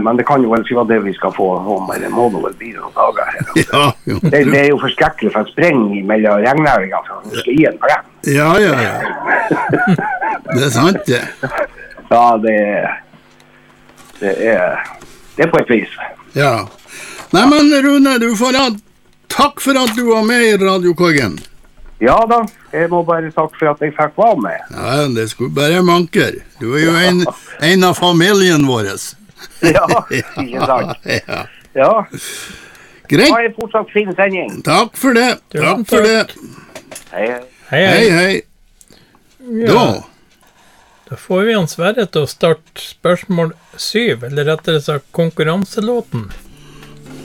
men det kan jo vel si hva det vi skal få om, eller må det vel bli noen dager her. Ja, jo. Det er jo forskrekkelig for å sprenge mellom regnæringen for å skal gi en på den. Ja. Det er sant, det. Ja, det er på et vis. Ja. Nei, men Rune, du får ha takk for at du var med i Radiokorgen. Ja da, jeg må bare takke for at jeg fikk være med. Ja, det skulle bare manker. Du er jo en av familien vår. Ja, ikke sant. Ja. Greit. Ha en fortsatt fin sending. Takk for det. Takk for det. Hei. Ja. Da får vi han Sverre til å starte spørsmål 7, eller rettere sagt konkurranselåten.